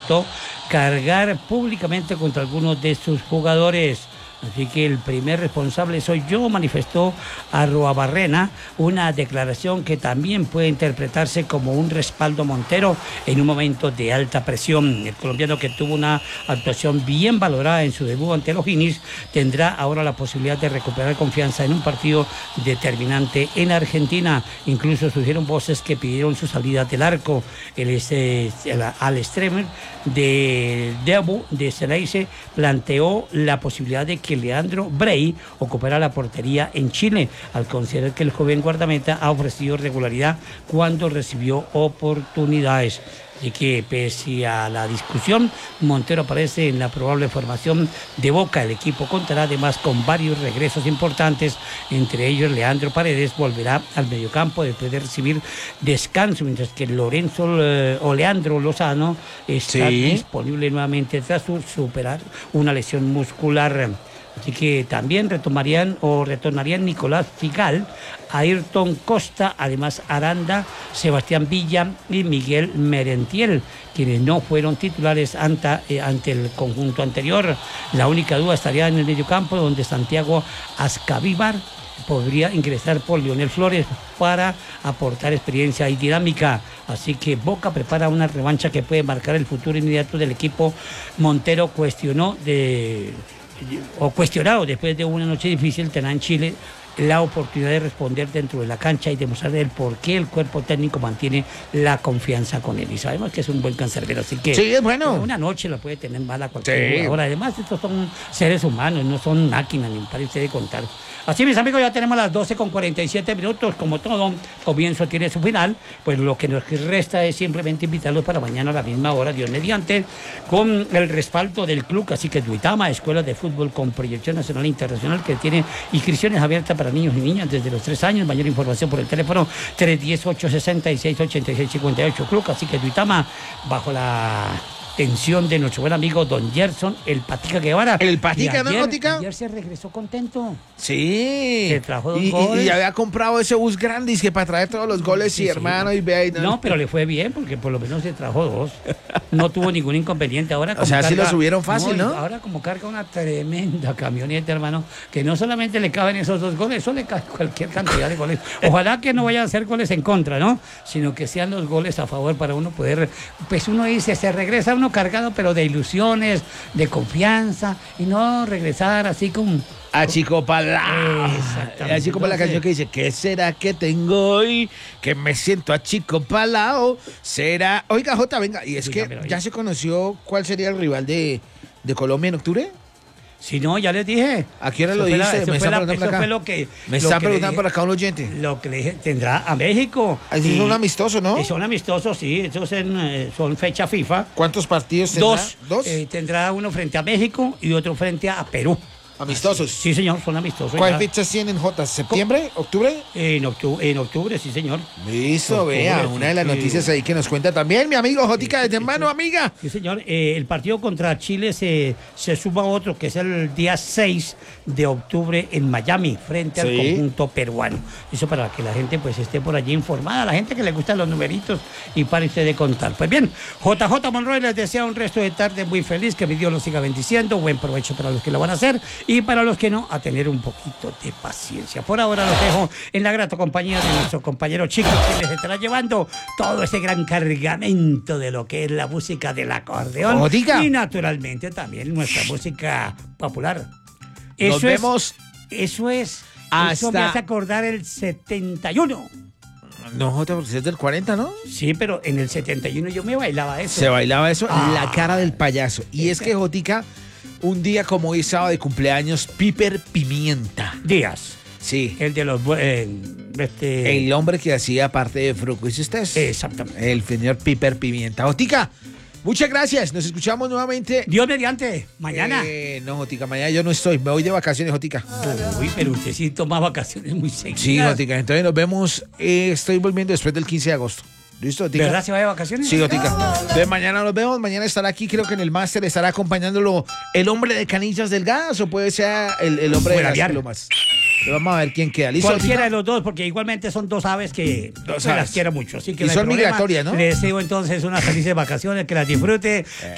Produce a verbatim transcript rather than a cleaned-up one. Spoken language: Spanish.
aceptó cargar públicamente contra algunos de sus jugadores. Así que el primer responsable soy yo, manifestó Arruabarrena, una declaración que también puede interpretarse como un respaldo a Montero en un momento de alta presión. El colombiano, que tuvo una actuación bien valorada en su debut ante los Guineas, tendrá ahora la posibilidad de recuperar confianza en un partido determinante en Argentina. Incluso surgieron voces que pidieron su salida del arco. El, el, el, al extremo de Debu de Xeraize planteó la posibilidad de que que Leandro Brey ocupará la portería en Chile, al considerar que el joven guardameta ha ofrecido regularidad cuando recibió oportunidades. Así que, pese a la discusión, Montero aparece en la probable formación de Boca. El equipo contará además con varios regresos importantes, entre ellos Leandro Paredes volverá al mediocampo después de recibir descanso, mientras que Lorenzo eh, o Leandro Lozano está sí. disponible nuevamente tras superar una lesión muscular. Así que también retomarían o retornarían Nicolás Figal, Ayrton Costa, además Aranda, Sebastián Villa y Miguel Merentiel, quienes no fueron titulares ante, eh, ante el conjunto anterior. La única duda estaría en el mediocampo, donde Santiago Ascavíbar podría ingresar por Lionel Flores para aportar experiencia y dinámica. Así que Boca prepara una revancha que puede marcar el futuro inmediato del equipo. Montero cuestionó de... o cuestionado después de una noche difícil, tendrá en Chile la oportunidad de responder dentro de la cancha y demostrar el por qué el cuerpo técnico mantiene la confianza con él. Y sabemos que es un buen cancerbero, así que sí, es bueno. Una noche la puede tener mala cualquier sí. jugador. Además, estos son seres humanos, no son máquinas, ni para usted de contar. Así, mis amigos, ya tenemos las doce con cuarenta y siete minutos. Como todo comienzo tiene su final, pues lo que nos resta es simplemente invitarlos para mañana a la misma hora, Dios mediante, con el respaldo del club. Así que Duitama, escuela de fútbol con proyección nacional e internacional, que tiene inscripciones abiertas para niños y niñas desde los tres años. Mayor información por el teléfono tres uno cero, ocho seis seis, ocho seis cinco ocho. Club. Así que Duitama, bajo la atención de nuestro buen amigo don Gerson, el Patica Guevara. El Patica, ¿no, Patica? Ayer se regresó contento. Sí. Se trajo dos y, goles. Y, y había comprado ese bus grande, que para traer todos los goles, sí, y hermano, sí. y vea. Y no. no, pero le fue bien, porque por lo menos se trajo dos. No tuvo ningún inconveniente. Ahora como o sea, carga, sí lo subieron fácil, ¿no? ¿no? Ahora como carga una tremenda camioneta, hermano, que no solamente le caben esos dos goles, eso le cabe cualquier cantidad de goles. Ojalá que no vayan a ser goles en contra, ¿no? Sino que sean los goles a favor para uno poder, pues uno dice, se regresa uno cargado, pero de ilusiones, de confianza, y no regresar así con... Achicopalao. Exactamente. Así como la canción que dice, ¿qué será que tengo hoy? Que me siento achicopalao. Será... Oiga, Jota, venga, y es sí, que ya se conoció cuál sería el rival de, de Colombia en octubre. Si no, ya les dije. ¿A qué hora lo dice? Eso, me fue, la, eso acá. fue lo que... Me lo está que preguntando dije, por acá un oyente. Lo que le dije, tendrá a México. Así son amistosos, ¿no? Son amistosos, sí. Esos son, son fecha FIFA. ¿Cuántos partidos tendrá? Dos. ¿Dos? Eh, tendrá uno frente a México y otro frente a Perú. ¿Amistosos? Sí, señor, son amistosos. ¿Cuál fecha tienen, J? ¿Septiembre? ¿Octubre? En octubre, en octubre, sí, señor. Listo, octubre, vea, una de las noticias ahí que nos cuenta también mi amigo Jotica, desde mano, amiga. Sí, señor. Eh, el partido contra Chile se, se suma a otro, que es el día seis de octubre en Miami, frente sí. al conjunto peruano. Eso para que la gente pues esté por allí informada, la gente que le gustan los numeritos y para usted de contar. Pues bien, J J Monroy les desea un resto de tarde muy feliz, que mi Dios los siga bendiciendo, buen provecho para los que lo van a hacer. Y para los que no, a tener un poquito de paciencia. Por ahora los dejo en la grata compañía de nuestro compañero Chico, que les estará llevando todo ese gran cargamento de lo que es la música del acordeón. Odiga. Y naturalmente también nuestra música popular. Eso Nos vemos. Es, eso es. Hasta... Eso me hace acordar el setenta y uno. No, Jota, porque es del cuarenta, ¿no? Sí, pero en el setenta y uno yo me bailaba eso. Se bailaba eso, ah, la cara del payaso. Y es que, Jotica, un día como hoy, sábado de cumpleaños, Piper Pimienta. Díaz. Sí. El de los... Eh, este... El hombre que hacía parte de Fruco y ustedes. Exactamente. El señor Piper Pimienta. Jotica, muchas gracias. Nos escuchamos nuevamente. Dios mediante. Mañana. Eh, no, Jotica, mañana yo no estoy. Me voy de vacaciones, Jotica. Uy, pero usted sí toma vacaciones muy seguidas. Sí, Jotica. Entonces nos vemos. Eh, estoy volviendo después del quince de agosto. ¿Listo, Jotica? ¿Verdad se va de vacaciones? Sí, Jotica. Entonces mañana nos vemos. Mañana estará aquí, creo que en el máster estará acompañándolo el hombre de canillas delgadas o puede ser el, el hombre de las plumas. Pero vamos a ver quién queda. ¿Listo? Cualquiera de los dos, porque igualmente son dos aves que dos me aves. las quiero mucho. Así que y no son hay migratorias, ¿no? Le deseo entonces unas felices vacaciones, que las disfrute. Eh.